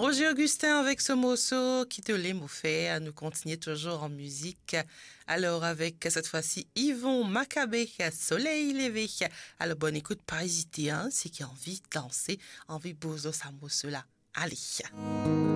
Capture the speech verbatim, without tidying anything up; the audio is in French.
Roger Augustin avec ce morceau qui te l'aime fait à nous continuer toujours en musique. Alors avec cette fois-ci Yvon Macabé, Soleil levé. Alors bonne écoute, pas hésiter, hein, c'est qui a envie de danser, envie de bouger sa morceau là. Allez.